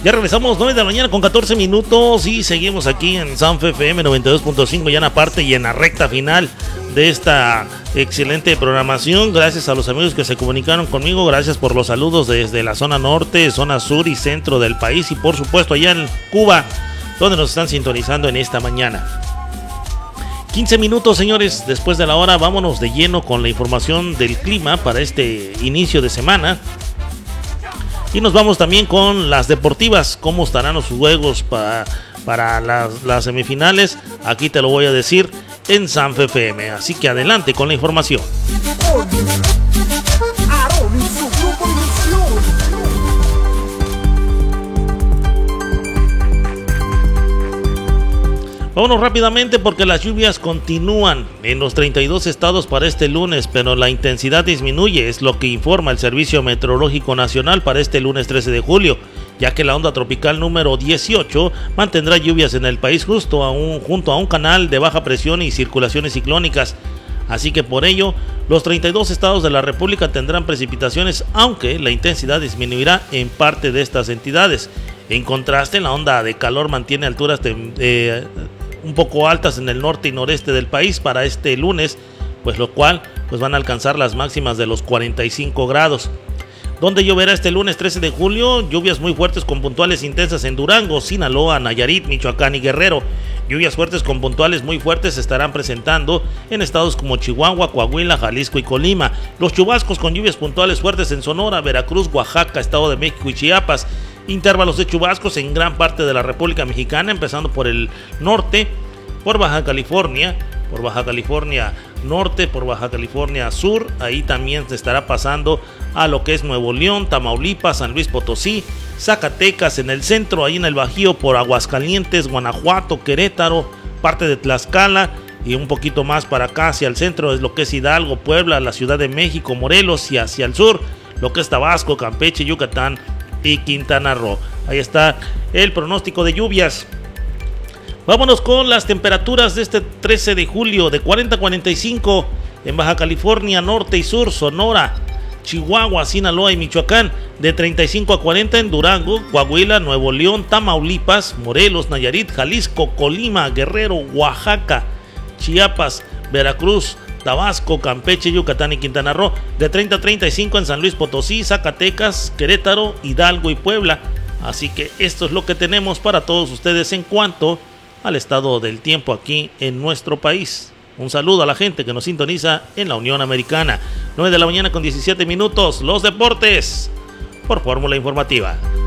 Ya regresamos 9 de la mañana con 14 minutos y seguimos aquí en Sanfe FM 92.5 ya en la parte y en la recta final de esta excelente programación. Gracias a los amigos que se comunicaron conmigo, gracias por los saludos desde la zona norte, zona sur y centro del país y por supuesto allá en Cuba, donde nos están sintonizando en esta mañana. 15 minutos, señores, después de la hora, vámonos de lleno con la información del clima para este inicio de semana. Y nos vamos también con las deportivas, cómo estarán los juegos para las semifinales. Aquí te lo voy a decir en Sanfe FM, así que adelante con la información. Vámonos rápidamente porque las lluvias continúan en los 32 estados para este lunes, pero la intensidad disminuye, es lo que informa el Servicio Meteorológico Nacional para este lunes 13 de julio, ya que la onda tropical número 18 mantendrá lluvias en el país junto a un canal de baja presión y circulaciones ciclónicas. Así que por ello, los 32 estados de la República tendrán precipitaciones, aunque la intensidad disminuirá en parte de estas entidades. En contraste, la onda de calor mantiene alturas un poco altas en el norte y noreste del país para este lunes, pues lo cual van a alcanzar las máximas de los 45 grados. Donde lloverá este lunes 13 de julio, lluvias muy fuertes con puntuales intensas en Durango, Sinaloa, Nayarit, Michoacán y Guerrero. Lluvias fuertes con puntuales muy fuertes se estarán presentando en estados como Chihuahua, Coahuila, Jalisco y Colima. Los chubascos con lluvias puntuales fuertes en Sonora, Veracruz, Oaxaca, Estado de México y Chiapas. Intervalos de chubascos en gran parte de la República Mexicana, empezando por el norte, por Baja California Norte, por Baja California Sur. Ahí también se estará pasando a lo que es Nuevo León, Tamaulipas, San Luis Potosí, Zacatecas en el centro, ahí en el Bajío, por Aguascalientes, Guanajuato, Querétaro, parte de Tlaxcala y un poquito más para acá hacia el centro es lo que es Hidalgo, Puebla, la Ciudad de México, Morelos y hacia el sur lo que es Tabasco, Campeche, Yucatán y Quintana Roo. Ahí está el pronóstico de lluvias. Vámonos con las temperaturas de este 13 de julio, de 40 a 45 en Baja California Norte y Sur, Sonora, Chihuahua, Sinaloa y Michoacán, de 35 a 40 en Durango, Coahuila, Nuevo León, Tamaulipas, Morelos, Nayarit, Jalisco, Colima, Guerrero, Oaxaca, Chiapas, Veracruz, Tabasco, Campeche, Yucatán y Quintana Roo, de 30 a 35 en San Luis Potosí, Zacatecas, Querétaro, Hidalgo y Puebla. Así que esto es lo que tenemos para todos ustedes en cuanto al estado del tiempo aquí en nuestro país. Un saludo a la gente que nos sintoniza en la Unión Americana. 9 de la mañana con 17 minutos, los deportes por Fórmula Informativa.